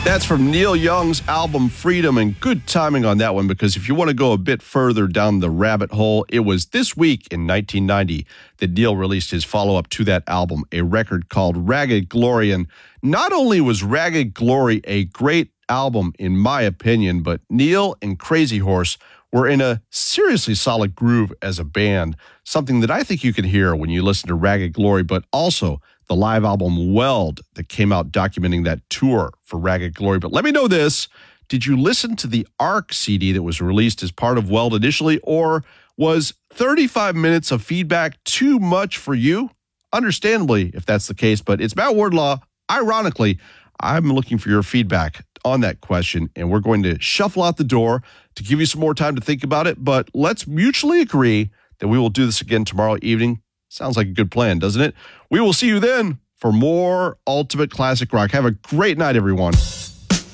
That's from Neil Young's album Freedom, and good timing on that one, because if you want to go a bit further down the rabbit hole, it was this week in 1990 that Neil released his follow-up to that album, a record called Ragged Glory. And not only was Ragged Glory a great album, in my opinion, but Neil and Crazy Horse were in a seriously solid groove as a band, something that I think you can hear when you listen to Ragged Glory, but also the live album Weld that came out documenting that tour for Ragged Glory. But let me know this. Did you listen to the ARC CD that was released as part of Weld initially, or was 35 minutes of feedback too much for you? Understandably, if that's the case, but it's Matt Wardlaw. Ironically, I'm looking for your feedback on that question, and we're going to shuffle out the door to give you some more time to think about it, but let's mutually agree that we will do this again tomorrow evening. Sounds like a good plan, doesn't it? We will see you then for more Ultimate Classic Rock. Have a great night, everyone.